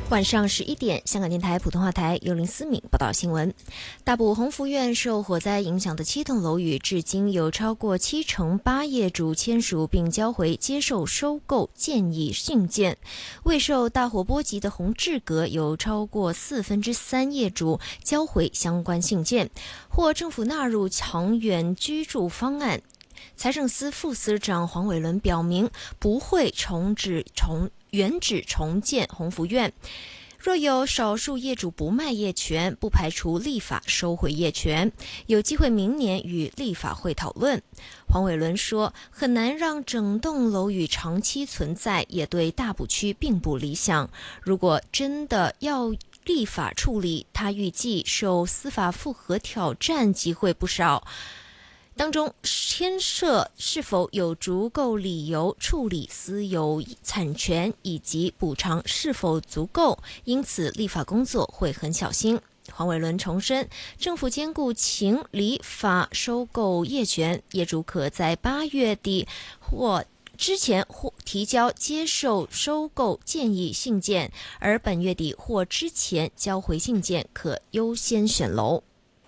晚上11点，香港电台普通话台由林思敏报道新闻。大埔鸿福苑受火灾影响的7栋楼宇，至今有超过78%业主签署并交回接受收购建议信件。未受大火波及的宏志阁有超过3%业主交回相关信件，或政府纳入长远居住方案。财政司副司长黄伟伦表明，不会原址重建鸿福苑。若有少数业主不卖业权，不排除立法收回业权，有机会明年与立法会讨论。黄伟伦说，很难让整栋楼宇长期存在，也对大埔区并不理想。如果真的要立法处理，他预计受司法复核挑战机会不少，当中牵涉是否有足够理由处理私有产权以及补偿是否足够，因此立法工作会很小心。黄伟伦重申，政府兼顾情理法收购业权，业主可在8月底或之前或提交接受收购建议信件，而本月底或之前交回信件可优先选楼。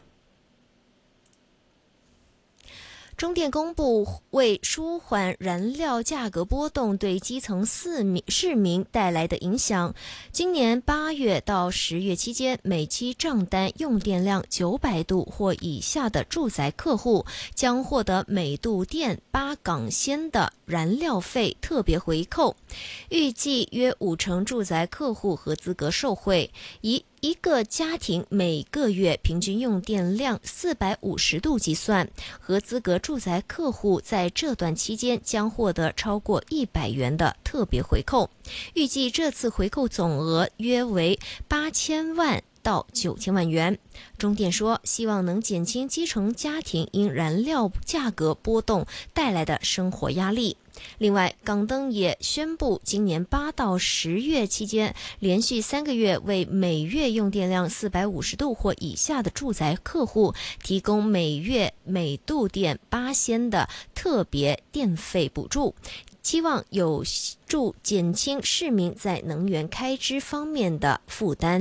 中电公布，为舒缓燃料价格波动对基层市民带来的影响，今年8月到10月期间，每期账单用电量900度或以下的住宅客户将获得每度电8港仙的燃料费特别回扣，预计约50%住宅客户合资格受惠，以一个家庭每个月平均用电量450度计算，合资格住宅客户在这段期间将获得超过100元的特别回扣，预计这次回扣总额约为8000万到9000万元。中电说，希望能减轻基层家庭因燃料价格波动带来的生活压力。另外，港灯也宣布，今年8到10月期间，连续3个月为每月用电量450度或以下的住宅客户提供每月每度电8仙的特别电费补助，期望有助减轻市民在能源开支方面的负担。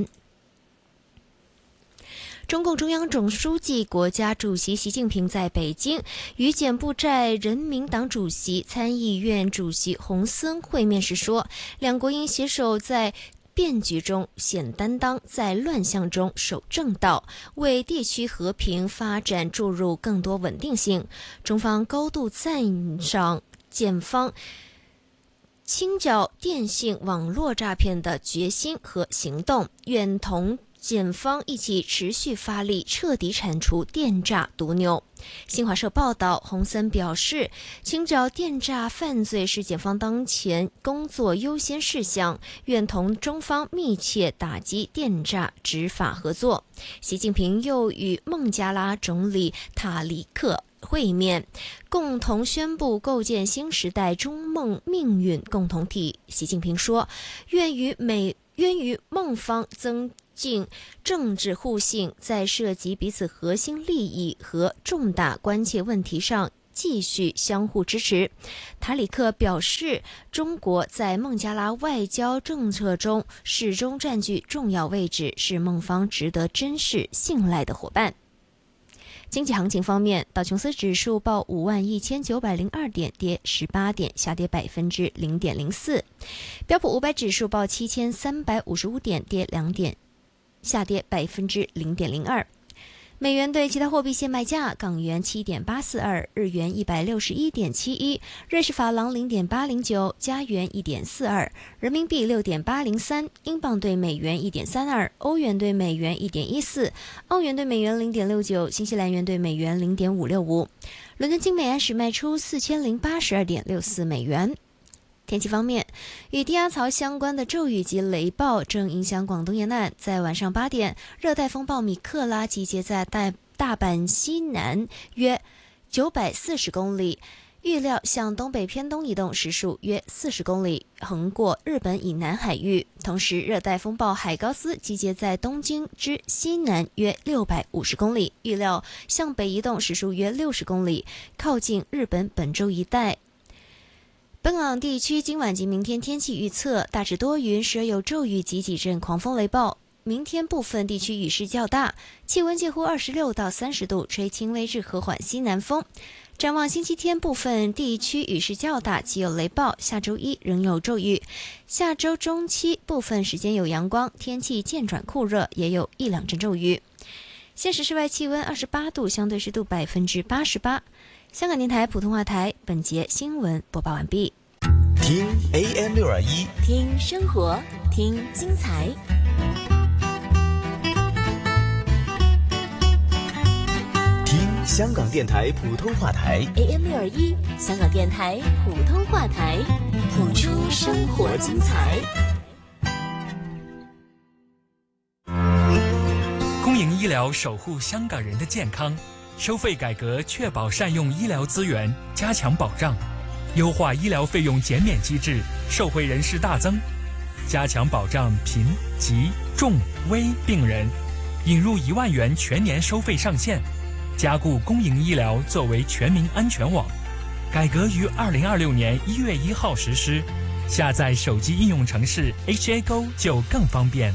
中共中央总书记、国家主席习近平在北京与柬埔寨人民党主席、参议院主席洪森会面时说，两国应携手在变局中显担当，在乱象中守正道，为地区和平发展注入更多稳定性。中方高度赞赏柬方清剿电信网络诈骗的决心和行动，愿同检方一起持续发力，彻底铲除电诈毒瘤。新华社报道，洪森表示，清剿电诈犯罪是检方当前工作优先事项，愿同中方密切打击电诈执法合作。习近平又与孟加拉总理塔利克会面，共同宣布构建新时代中孟命运共同体。习近平说，愿与孟方增进政治互信，在涉及彼此核心利益和重大关切问题上继续相互支持。塔里克表示，中国在孟加拉外交政策中始终占据重要位置，是孟方值得珍视信赖的伙伴。经济行情方面，道琼斯指数报51902点，跌18点，下跌0.04%；标普500指数报7355点，跌2点，下跌0.02%。美元对其他货币现卖价：港元7.842，日元161.71，瑞士法郎0.809，加元1.42，人民币6.803，英镑对美元1.32，欧元对美元1.14，澳元对美元0.69，新西兰元对美元0.565。伦敦金每安士卖出4082.64美元。天气方面，与低压槽相关的骤雨及雷暴正影响广东沿岸。在晚上8点，热带风暴米克拉集结在大阪西南约940公里，预料向东北偏东移动，时速约40公里，横过日本以南海域。同时，热带风暴海高斯集结在东京之西南约650公里，预料向北移动，时速约60公里，靠近日本本州一带。 本港地区今晚及明天天气预测大致多云，时而有骤雨及几阵狂风雷暴。明天部分地区雨势较大，气温介乎26到30度，吹轻微至和缓西南风。展望星期天，部分地区雨势较大，且有雷暴。下周一仍有骤雨，下周中期部分时间有阳光，天气渐转酷热，也有1、2阵骤雨。现时室外气温28度，相对湿度88%。香港电台普通话台本节新闻播报完毕。 听 AM621， 听生活，听精彩。 听香港电台普通话台 AM621，香港电台普通话台，谱出生活精彩。 公营医疗守护香港人的健康，收费改革确保善用医疗资源，加强保障，优化医疗费用减免机制，受惠人士大增，加强保障贫、疾、重、危病人，引入1万元全年收费上限，加固公营医疗作为全民安全网。改革于2026年1月1号实施，下载手机应用程式 HA Go 就更方便。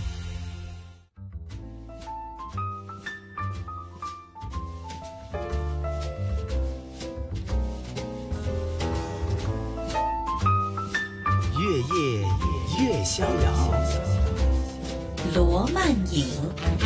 月夜越逍遥， 罗曼影。